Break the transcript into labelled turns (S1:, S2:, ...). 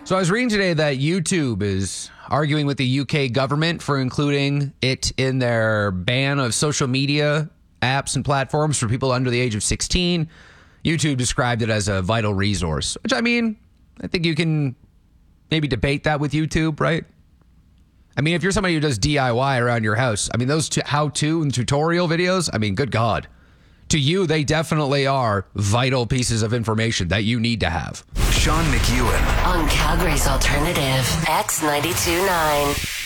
S1: So I was reading today that YouTube is arguing with the UK government for including it in their ban of social media apps and platforms for people under the age of 16. YouTube described it as a vital resource, which I think you can maybe debate that with YouTube, right? I mean, if you're somebody who does DIY around your house, those how-to and tutorial videos, good God. To you, they definitely are vital pieces of information that you need to have.
S2: Sean McEwen
S3: on Calgary's Alternative X 92.9.